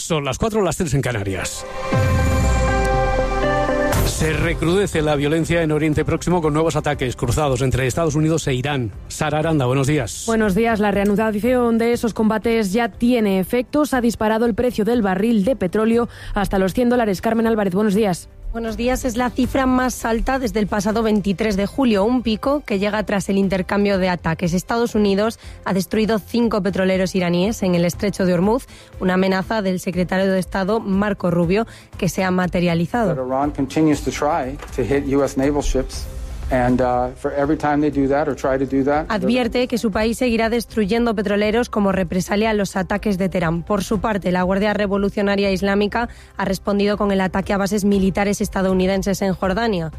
Son las 4, las 3 en Canarias. Se recrudece la violencia en Oriente Próximo con nuevos ataques cruzados entre Estados Unidos e Irán. Sara Aranda, buenos días. Buenos días. La reanudación de esos combates ya tiene efectos. Ha disparado el precio del barril de petróleo hasta los $100. Carmen Álvarez, buenos días. Buenos días. Es la cifra más alta desde el pasado 23 de julio, un pico que llega tras el intercambio de ataques. Estados Unidos ha destruido 5 petroleros iraníes en el estrecho de Hormuz, una amenaza del secretario de Estado, Marco Rubio, que se ha materializado. Advierte que su país seguirá destruyendo petroleros como represalia a los ataques de Teherán. Por su parte, la Guardia Revolucionaria Islámica ha respondido con el ataque a bases militares estadounidenses en Jordania.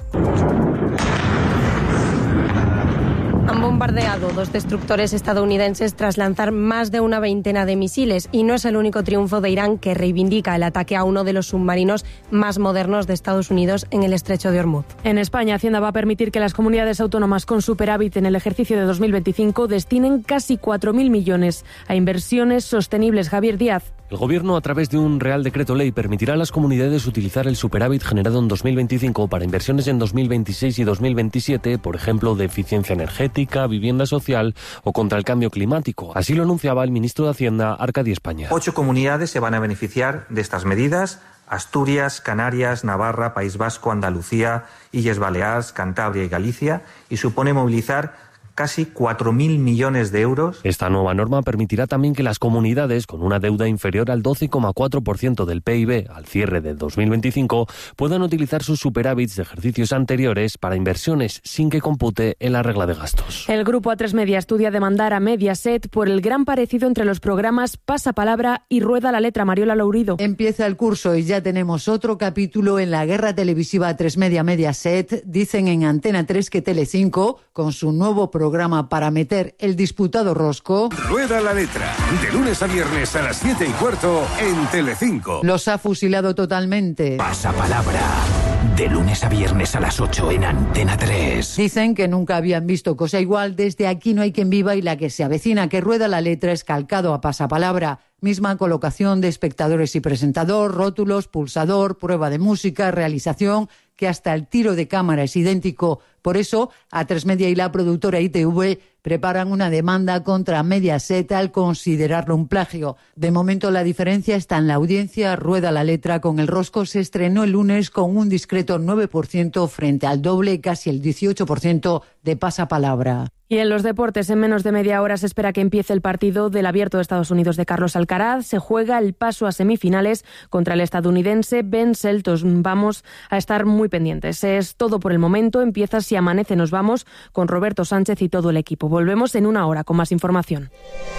Han bombardeado 2 destructores estadounidenses tras lanzar más de una veintena de misiles, y no es el único triunfo de Irán, que reivindica el ataque a uno de los submarinos más modernos de Estados Unidos en el estrecho de Hormuz. En España, Hacienda va a permitir que las comunidades autónomas con superávit en el ejercicio de 2025 destinen casi 4.000 millones a inversiones sostenibles. Javier Díaz. El Gobierno, a través de un Real Decreto Ley, permitirá a las comunidades utilizar el superávit generado en 2025 para inversiones en 2026 y 2027, por ejemplo, de eficiencia energética, vivienda social o contra el cambio climático. Así lo anunciaba el ministro de Hacienda, Arcadi España. 8 comunidades se van a beneficiar de estas medidas: Asturias, Canarias, Navarra, País Vasco, Andalucía, Illes Baleares, Cantabria y Galicia, y supone movilizar casi 4.000 millones de euros. Esta nueva norma permitirá también que las comunidades con una deuda inferior al 12,4% del PIB al cierre de 2025 puedan utilizar sus superávits de ejercicios anteriores para inversiones sin que compute en la regla de gastos. El grupo A3 Media estudia demandar a Mediaset por el gran parecido entre los programas Pasapalabra y Rueda la Letra. Mariola Lourido. Empieza el curso y ya tenemos otro capítulo en la guerra televisiva A3 Media Mediaset. Dicen en Antena 3 que Telecinco, con su nuevo programa para meter el disputado rosco, Rueda la Letra, de lunes a viernes a las 7:15 en Telecinco. Los ha fusilado totalmente. Pasapalabra, de lunes a viernes a las 8 en Antena 3. Dicen que nunca habían visto cosa igual desde Aquí no hay quien viva y la que se avecina, que Rueda la Letra es calcado a Pasapalabra. Misma colocación de espectadores y presentador, rótulos, pulsador, prueba de música, realización, que hasta el tiro de cámara es idéntico. Por eso, A3 Media y la productora ITV preparan una demanda contra Mediaset al considerarlo un plagio. De momento, la diferencia está en la audiencia. Rueda la Letra con el rosco se estrenó el lunes con un discreto 9% frente al doble, casi el 18% de Pasapalabra. Y en los deportes, en menos de media hora se espera que empiece el partido del Abierto de Estados Unidos de Carlos Alcaraz. Se juega el paso a semifinales contra el estadounidense Ben Shelton. Vamos a estar muy pendientes. Es todo por el momento. Empieza Si Amanece Nos Vamos con Roberto Sánchez y todo el equipo. Volvemos en una hora con más información.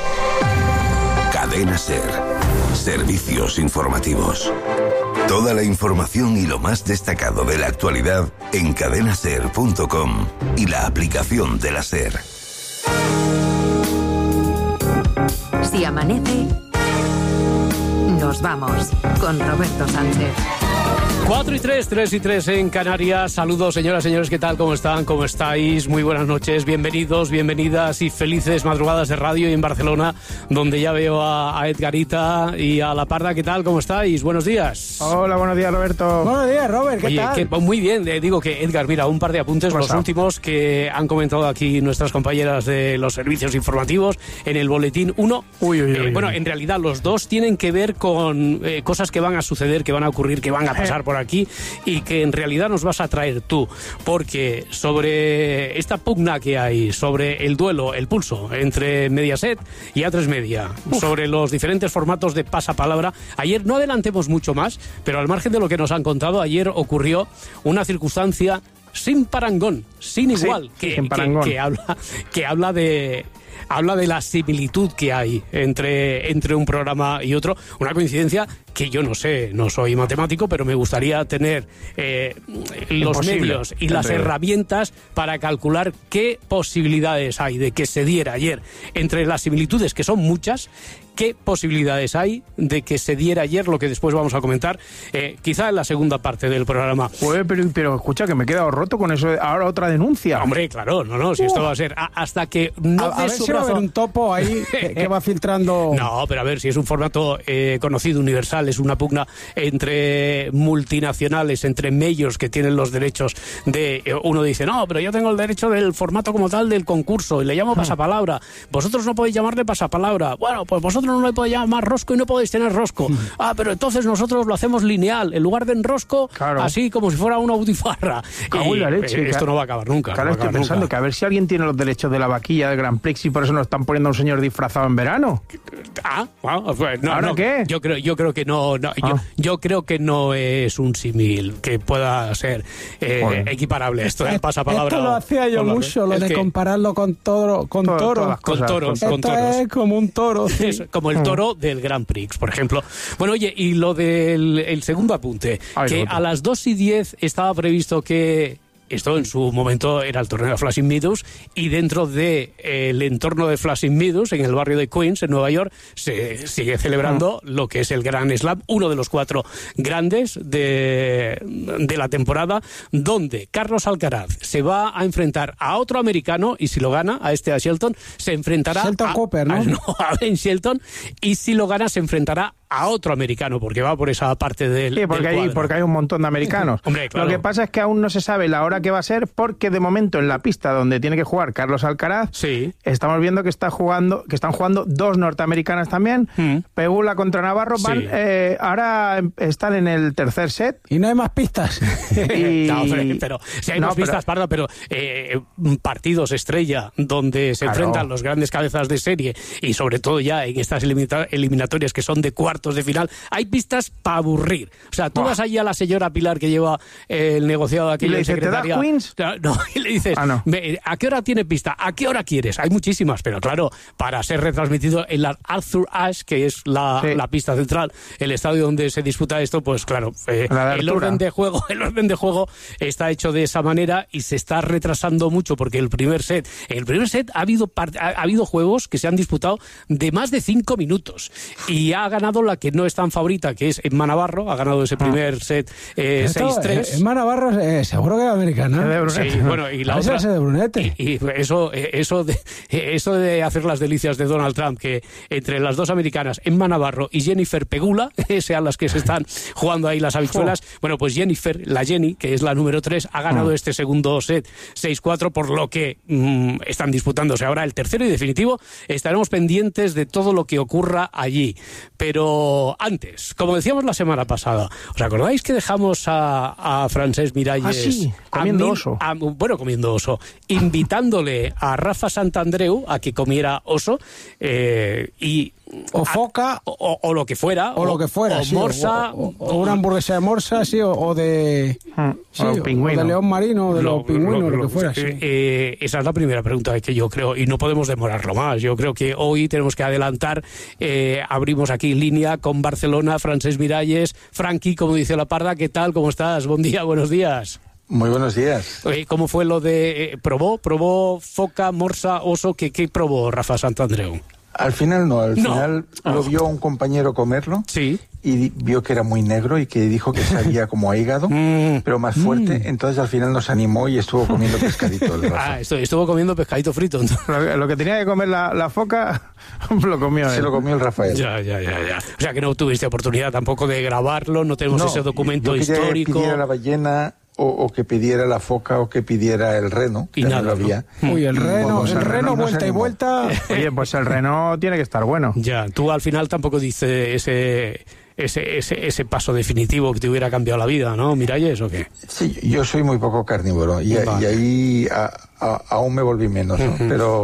Cadena SER. Servicios informativos. Toda la información y lo más destacado de la actualidad en cadenaser.com y la aplicación de la SER. Si amanece, nos vamos con Roberto Sánchez. 4 y 3, 3 y 3 en Canarias. Saludos, señoras, señores, ¿qué tal? ¿Cómo están? ¿Cómo estáis? Muy buenas noches, bienvenidos, bienvenidas y felices madrugadas de radio. Y en Barcelona, donde ya veo a Edgarita y a La Parda. ¿Qué tal? ¿Cómo estáis? Buenos días. Hola, buenos días, Roberto. Buenos días, Robert, ¿qué tal? Muy bien, digo que Edgar, mira, un par de apuntes, los últimos que han comentado aquí nuestras compañeras de los servicios informativos en el boletín 1. Bueno, en realidad los dos tienen que ver con cosas que van a suceder, que van a ocurrir, que van a pasar por aquí y que en realidad nos vas a traer tú, porque sobre esta pugna que hay, sobre el duelo, el pulso entre Mediaset y A3 Media, sobre los diferentes formatos de pasapalabra, ayer no adelantemos mucho más, pero al margen de lo que nos han contado, ayer ocurrió una circunstancia sin parangón, sin igual, que habla de la similitud que hay entre un programa y otro, una coincidencia que yo no sé, no soy matemático, pero me gustaría tener los medios y las herramientas para calcular qué posibilidades hay de que se diera ayer, entre las similitudes, que son muchas, qué posibilidades hay de que se diera ayer lo que después vamos a comentar, quizá en la segunda parte del programa. Pues, pero escucha, que me he quedado roto con eso. Ahora otra denuncia. Hombre, claro, si esto va a ser hasta que no a ver si va a haber un topo ahí que va filtrando. No, pero a ver, si es un formato conocido, universal, es una pugna entre multinacionales, entre medios que tienen los derechos de... uno dice, no, pero yo tengo el derecho del formato como tal del concurso y le llamo pasapalabra. Vosotros no podéis llamarle pasapalabra. Bueno, pues vosotros no le podéis llamar rosco y no podéis tener rosco. Pero entonces nosotros lo hacemos lineal. En lugar de en rosco, claro, así como si fuera una butifarra. Y la leche, esto no va a acabar nunca. Claro, estoy pensando que a ver si alguien tiene los derechos de la vaquilla del Grand Prix y por eso nos están poniendo a un señor disfrazado en verano. Pues no, ¿ahora qué? Yo creo que no, yo creo que no es un símil que pueda ser equiparable. Esto es pasapalabra. Esto lo hacía yo mucho, lo de compararlo con toros. Con toros. Es como un toro. Sí. Es como el toro del Grand Prix, por ejemplo. Bueno, oye, y lo del el segundo apunte, que a las 2:10 estaba previsto que... Esto en su momento era el torneo de Flushing Meadows, y dentro del entorno de Flushing Meadows, en el barrio de Queens, en Nueva York, se sigue celebrando lo que es el Grand Slam, uno de los 4 grandes de la temporada, donde Carlos Alcaraz se va a enfrentar a otro americano, y si lo gana, a Shelton, se enfrentará Shelton Cooper, ¿no? A Ben Shelton, y si lo gana se enfrentará a otro americano, porque va por esa parte del porque hay un montón de americanos. Hombre, claro. Lo que pasa es que aún no se sabe la hora que va a ser, porque de momento en la pista donde tiene que jugar Carlos Alcaraz, estamos viendo que están jugando 2 norteamericanas también. Pegula contra Navarro, ahora están en el tercer set. Y no hay más pistas. No, pero si hay más pistas, Pardo, pero partidos estrella donde se enfrentan los grandes cabezas de serie, y sobre todo ya en estas eliminatorias que son de cuartos de final, hay pistas para aburrir. O sea, tú vas allí a la señora Pilar que lleva el negociado de aquella secretaria. ¿Te da Queens? No, y le dices, ¿a qué hora tiene pista? ¿A qué hora quieres? Hay muchísimas, pero claro, para ser retransmitido en la Arthur Ashe, que es la pista central, el estadio donde se disputa esto, pues claro, el orden de juego está hecho de esa manera y se está retrasando mucho, porque en el primer set ha habido juegos que se han disputado de más de 5 minutos, y ha ganado la que no es tan favorita, que es Emma Navarro, ha ganado ese primer set 6-3. Emma Navarro seguro que es americana. Sí, bueno, y la otra de Brunete. Y eso de hacer las delicias de Donald Trump, que entre las dos americanas, Emma Navarro y Jennifer Pegula, sean las que se están jugando ahí las habichuelas, bueno, pues la Jenny, que es la número 3, ha ganado este segundo set 6-4, por lo que están disputándose ahora el tercero y definitivo. Estaremos pendientes de todo lo que ocurra allí. Pero antes, como decíamos la semana pasada, ¿os acordáis que dejamos a Francesc Miralles comiendo oso? Comiendo oso, invitándole a Rafa Santandreu a que comiera oso, o foca o lo que fuera, o morsa, o una hamburguesa de morsa, o de pingüino, o de león marino, o de los pingüinos, lo que fuera. Esa es la primera pregunta que yo creo, y no podemos demorarlo más. Yo creo que hoy tenemos que adelantar. Abrimos aquí línea con Barcelona. Francesc Miralles. Franqui, como dice la Parda, ¿qué tal? ¿Cómo estás? Buen día, buenos días. Muy buenos días. ¿Cómo fue lo de probó foca, morsa, oso? ¿Qué probó Rafa Santandreu? Al final final lo vio un compañero comerlo, y vio que era muy negro y que dijo que sabía como a hígado, pero más fuerte. Entonces al final nos animó y estuvo comiendo pescadito. Estuvo comiendo pescadito frito. Lo que tenía que comer la foca lo comió él. Se lo comió el Rafael. Ya. O sea que no tuviste oportunidad tampoco de grabarlo, no tenemos ese documento histórico. Que pidiera la ballena, o que pidiera la foca, o que pidiera el reno, y nada, no había. Uy, el reno vuelta y vuelta. Oye, pues el reno tiene que estar bueno. Ya, tú al final tampoco dices ese paso definitivo que te hubiera cambiado la vida, ¿no, Miralles, o qué? Sí, yo soy muy poco carnívoro, y ahí aún me volví menos, ¿no?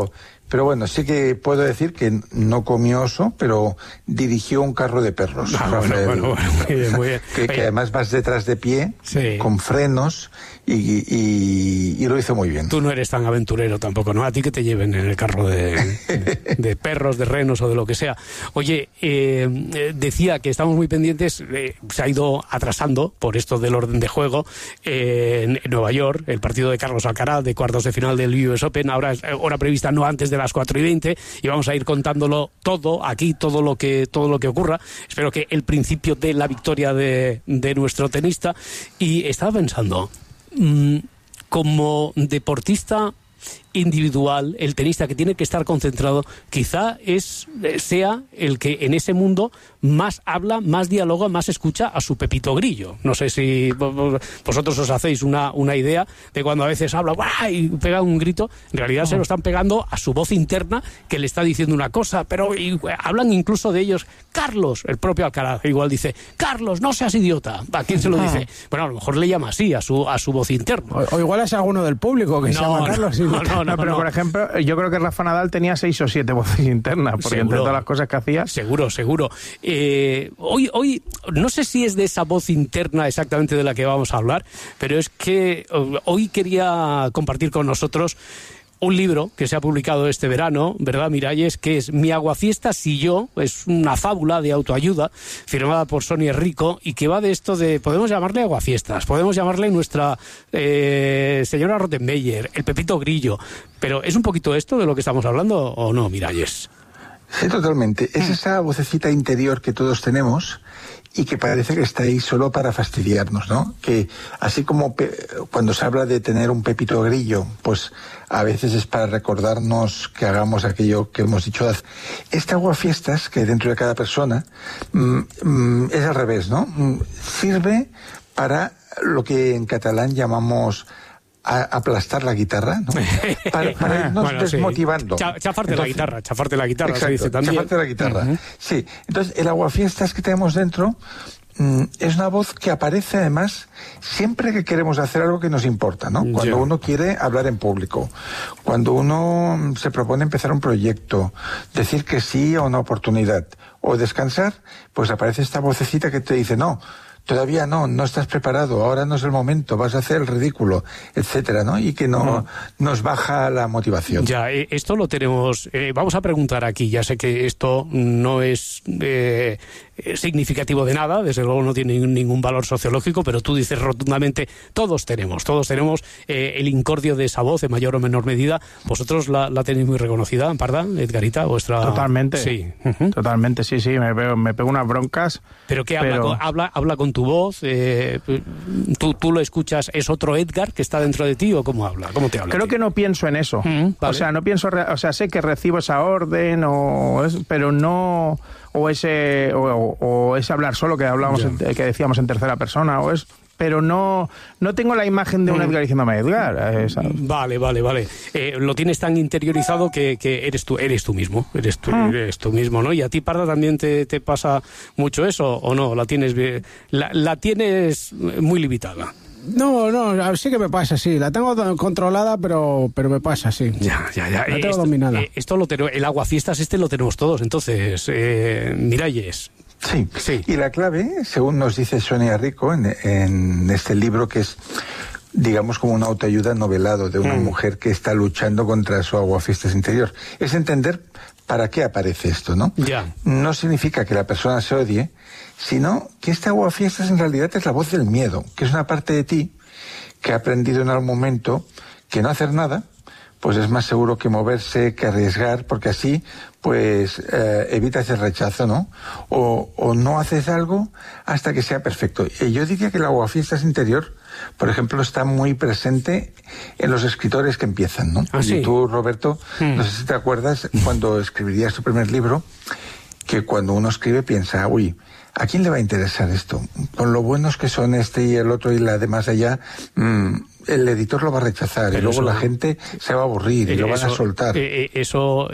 Pero bueno, sí que puedo decir que no comió oso, pero dirigió un carro de perros. Bueno, muy bien. Que además vas detrás de pie, con frenos, y lo hizo muy bien. Tú no eres tan aventurero tampoco, ¿no? A ti que te lleven en el carro de perros, de renos o de lo que sea. Oye, decía que estamos muy pendientes, se ha ido atrasando por esto del orden de juego en Nueva York, el partido de Carlos Alcaraz de cuartos de final del US Open, ahora es hora prevista no antes de las 4:20, y vamos a ir contándolo todo aquí, todo lo que ocurra. Espero que el principio de la victoria de nuestro tenista. Y estaba pensando, como deportista individual, el tenista que tiene que estar concentrado quizá sea el que en ese mundo más habla, más dialoga, más escucha a su Pepito Grillo. No sé si vosotros os hacéis una idea de cuando a veces habla y pega un grito, en realidad se lo están pegando a su voz interna que le está diciendo una cosa, pero hablan incluso de ellos. Carlos, el propio Alcaraz, igual dice, Carlos, no seas idiota. ¿A quién se lo dice? Bueno, a lo mejor le llama así a su voz interna. O igual es alguno del público que se llama Carlos. No, pero por ejemplo, yo creo que Rafa Nadal tenía 6 o 7 voces internas, porque entre todas las cosas que hacía... Seguro. Hoy no sé si es de esa voz interna exactamente de la que vamos a hablar, pero es que hoy quería compartir con nosotros un libro que se ha publicado este verano, ¿verdad, Miralles? Que es Mi aguafiestas y yo, es una fábula de autoayuda firmada por Sonia Rico y que va de esto de, podemos llamarle aguafiestas, podemos llamarle nuestra señora Rottenmeier, el Pepito Grillo, pero ¿es un poquito esto de lo que estamos hablando o no, Miralles? Sí, totalmente. Es esa vocecita interior que todos tenemos y que parece que está ahí solo para fastidiarnos, ¿no? Que así como cuando se habla de tener un Pepito Grillo, pues a veces es para recordarnos que hagamos aquello que hemos dicho. Este aguafiestas que hay dentro de cada persona es al revés, ¿no? Sirve para lo que en catalán llamamos aplastar la guitarra, ¿no? Para irnos desmotivando. Sí. Chafarte la guitarra, exacto, se dice también. Chafarte la guitarra, sí. Entonces, el aguafiestas que tenemos dentro es una voz que aparece además siempre que queremos hacer algo que nos importa, ¿no? Cuando uno quiere hablar en público, cuando uno se propone empezar un proyecto, decir que sí a una oportunidad o descansar, pues aparece esta vocecita que te dice, no, todavía no estás preparado, ahora no es el momento, vas a hacer el ridículo, etcétera, ¿no? Y que nos baja la motivación. Ya, esto lo tenemos, vamos a preguntar aquí, ya sé que esto no es significativo de nada, desde luego no tiene ningún valor sociológico, pero tú dices rotundamente, todos tenemos el incordio de esa voz en mayor o menor medida. ¿Vosotros la tenéis muy reconocida, Parda, Edgarita, vuestra? Totalmente, sí. Totalmente, sí, me pego unas broncas. ¿Pero qué habla con tu voz? ¿Tú lo escuchas? ¿Es otro Edgar que está dentro de ti o cómo habla? ¿Cómo te habla? Creo que no pienso en eso. Vale. O sea, no pienso, sé que recibo esa orden, pero no... O ese hablar solo que hablábamos, que decíamos en tercera persona, pero no tengo la imagen de un Edgar diciéndome Edgar. Vale. Lo tienes tan interiorizado que eres tú mismo, eres tú mismo, ¿no? Y a ti, Parda, también te pasa mucho eso, ¿o no? La tienes muy limitada. No, sí que me pasa, sí. La tengo controlada, pero me pasa, sí. Ya. La tengo dominada. El aguafiestas lo tenemos todos, entonces, Miralles. Sí. Y la clave, según nos dice Sonia Rico en este libro, que es, digamos, como una autoayuda novelado de una mujer que está luchando contra su aguafiestas interior, es entender para qué aparece esto, ¿no? Ya. No significa que la persona se odie, sino que este aguafiestas en realidad es la voz del miedo, que es una parte de ti que ha aprendido en algún momento que no hacer nada pues es más seguro que moverse, que arriesgar, porque así pues evitas el rechazo, ¿no? O no haces algo hasta que sea perfecto. Y yo diría que el aguafiestas interior, por ejemplo, está muy presente en los escritores que empiezan, ¿no? ¿Sí? Y tú, Roberto, no sé si te acuerdas cuando escribirías tu primer libro, que cuando uno escribe piensa, uy, ¿a quién le va a interesar esto? Con lo buenos que son este y el otro y la de más allá, el editor lo va a rechazar, pero y luego la gente se va a aburrir y lo van a soltar. Eso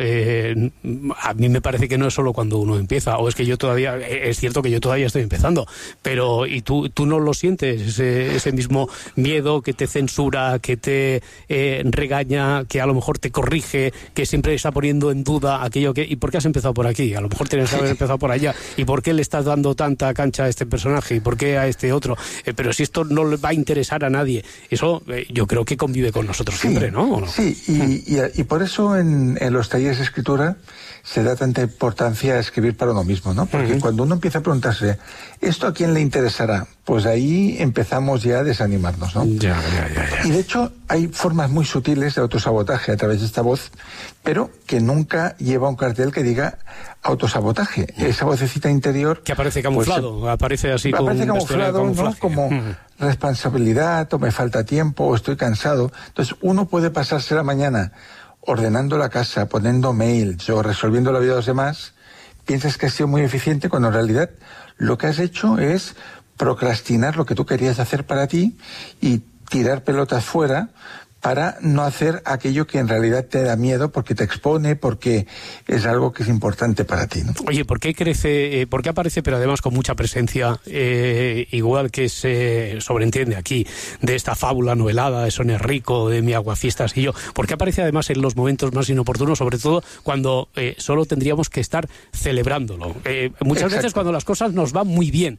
a mí me parece que no es solo cuando uno empieza, o es que yo todavía, es cierto que yo todavía estoy empezando, pero y tú no lo sientes, ese mismo miedo que te censura, que te regaña, que a lo mejor te corrige, que siempre está poniendo en duda aquello que... ¿Y por qué has empezado por aquí? A lo mejor tienes que haber empezado por allá. ¿Y por qué le estás dando tanta cancha a este personaje? ¿Y por qué a este otro? Pero si esto no le va a interesar a nadie, eso yo creo que convive con nosotros siempre, ¿no? ¿O no? Sí, y por eso en los talleres de escritura se da tanta importancia a escribir para uno mismo, ¿no? Porque cuando uno empieza a preguntarse, ¿esto a quién le interesará? Pues ahí empezamos ya a desanimarnos, ¿no? Ya. Y de hecho hay formas muy sutiles de autosabotaje a través de esta voz, pero que nunca lleva un cartel que diga autosabotaje. Esa vocecita interior... Que aparece camuflado, pues, aparece así con aparece camuflado, ¿no? Como responsabilidad, o me falta tiempo, o estoy cansado. Entonces uno puede pasarse la mañana ordenando la casa, poniendo mails o resolviendo la vida de los demás, piensas que has sido muy eficiente cuando en realidad lo que has hecho es procrastinar lo que tú querías hacer para ti y tirar pelotas fuera para no hacer aquello que en realidad te da miedo porque te expone, porque es algo que es importante para ti, ¿no? Oye, ¿por qué crece, por qué aparece, pero además con mucha presencia, igual que se sobreentiende aquí, de esta fábula novelada de Sonia Rico, de Mi Aguafiestas y yo? ¿Por qué aparece además en los momentos más inoportunos, sobre todo cuando solo tendríamos que estar celebrándolo? Muchas veces cuando las cosas nos van muy bien,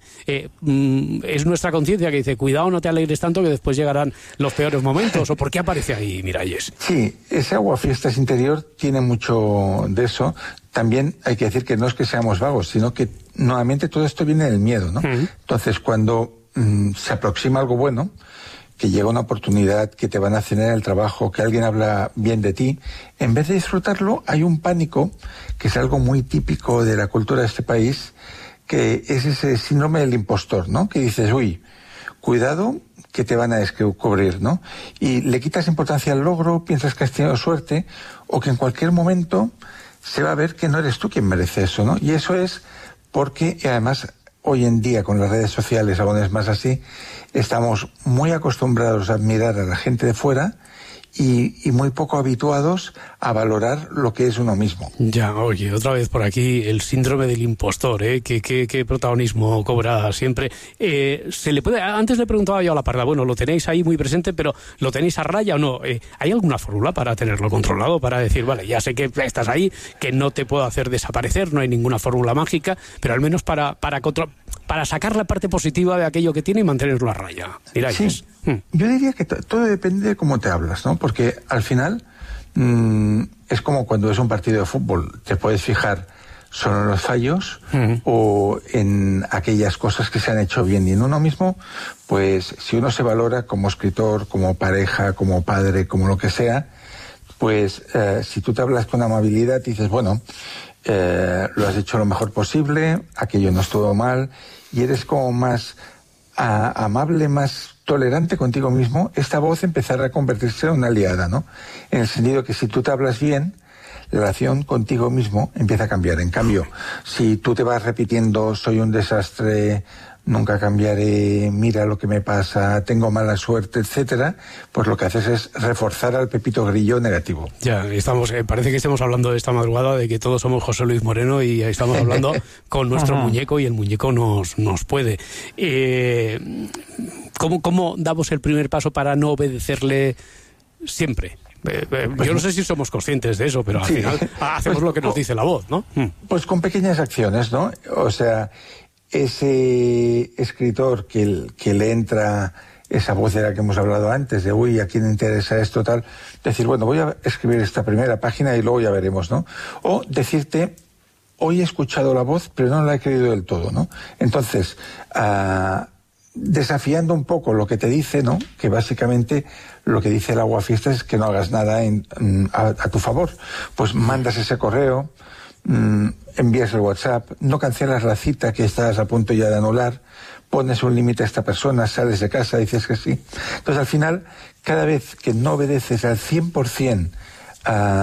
es nuestra conciencia que dice, cuidado, no te alegres tanto que después llegarán los peores momentos, o ¿por qué aparece ahí, Miralles? Sí, ese aguafiestas interior tiene mucho de eso. También hay que decir que no es que seamos vagos, sino que nuevamente todo esto viene del miedo, ¿no? Entonces, cuando se aproxima algo bueno, que llega una oportunidad, que te van a hacer el trabajo, que alguien habla bien de ti, en vez de disfrutarlo, hay un pánico, que es algo muy típico de la cultura de este país, que es ese síndrome del impostor, ¿no? Que dices, uy, cuidado, que te van a descubrir, ¿no? Y le quitas importancia al logro, piensas que has tenido suerte, o que en cualquier momento se va a ver que no eres tú quien merece eso, ¿no? Y eso es porque, además, hoy en día, con las redes sociales, aún es más así, estamos muy acostumbrados a admirar a la gente de fuera y muy poco habituados a valorar lo que es uno mismo. Ya, oye, otra vez por aquí el síndrome del impostor, que protagonismo cobra siempre. Se le puede, antes le preguntaba yo a la Parda, bueno, lo tenéis ahí muy presente, pero ¿lo tenéis a raya o no? ¿Hay alguna fórmula para tenerlo controlado? Para decir, vale, ya sé que estás ahí, que no te puedo hacer desaparecer, no hay ninguna fórmula mágica, pero al menos para sacar la parte positiva de aquello que tiene y mantenerlo a raya. Miralles. Sí. Yo diría que todo depende de cómo te hablas, ¿no? Porque al final es como cuando es un partido de fútbol. Te puedes fijar solo en los fallos o en aquellas cosas que se han hecho bien. Y en uno mismo, pues si uno se valora como escritor, como pareja, como padre, como lo que sea, pues si tú te hablas con amabilidad y dices, bueno, lo has hecho lo mejor posible, aquello no estuvo mal, y eres como más amable, más tolerante contigo mismo, esta voz empezará a convertirse en una aliada, ¿no? En el sentido que si tú te hablas bien, la relación contigo mismo empieza a cambiar. En cambio, si tú te vas repitiendo, soy un desastre, nunca cambiaré, mira lo que me pasa, tengo mala suerte, etcétera, pues lo que haces es reforzar al Pepito Grillo negativo. Ya, estamos, parece que estemos hablando esta madrugada de que todos somos José Luis Moreno y estamos hablando con nuestro muñeco y el muñeco nos puede. ¿Cómo damos el primer paso para no obedecerle siempre? Yo no sé si somos conscientes de eso, pero al final hacemos lo que nos dice la voz, ¿no? Pues con pequeñas acciones, ¿no? O sea, ese escritor que le entra esa voz de la que hemos hablado antes, de uy, ¿a quién interesa esto, tal? Decir, bueno, voy a escribir esta primera página y luego ya veremos, ¿no? O decirte, hoy he escuchado la voz, pero no la he creído del todo, ¿no? Entonces, desafiando un poco lo que te dice, ¿no? Que básicamente lo que dice el aguafiestas es que no hagas nada a tu favor. Pues mandas ese correo, envías el WhatsApp, no cancelas la cita que estás a punto ya de anular, pones un límite a esta persona, sales de casa, dices que sí. Entonces al final, cada vez que no obedeces al 100% a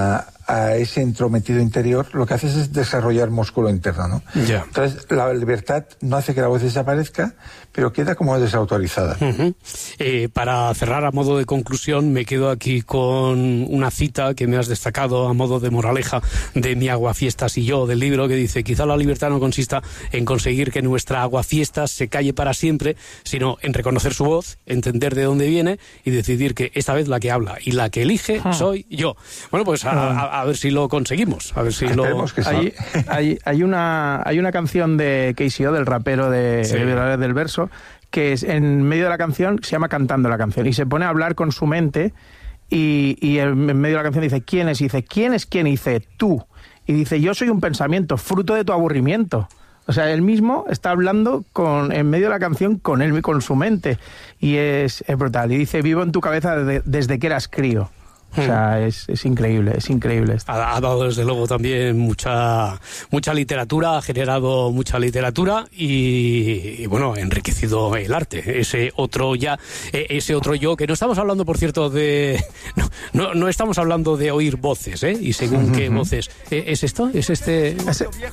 a ese entrometido interior, lo que haces es desarrollar músculo interno, ¿no? Ya. Entonces, la libertad no hace que la voz desaparezca, pero queda como desautorizada. Para cerrar, a modo de conclusión, me quedo aquí con una cita que me has destacado a modo de moraleja de Mi Aguafiestas y yo, del libro, que dice: quizá la libertad no consista en conseguir que nuestra aguafiestas se calle para siempre, sino en reconocer su voz, entender de dónde viene y decidir que esta vez la que habla y la que elige soy yo. Bueno, pues a ver si lo conseguimos. A ver si Esperemos que sí. Hay una canción de KCO, del rapero de Violadores del Verso, que es, en medio de la canción se llama Cantando la canción, y se pone a hablar con su mente y en medio de la canción dice: ¿quién es? Y dice: ¿quién es quién? Y dice: tú. Y dice: yo soy un pensamiento, fruto de tu aburrimiento. O sea, él mismo está hablando en medio de la canción con él, con su mente. Y es brutal. Y dice: vivo en tu cabeza desde que eras crío. O sea, es increíble, es increíble esto. Ha dado desde luego también mucha literatura, ha generado mucha literatura y bueno, ha enriquecido el arte. Ese otro yo, que no estamos hablando, por cierto, de... No estamos hablando de oír voces, ¿eh? Y según qué voces. ¿Es esto? ¿Es este...?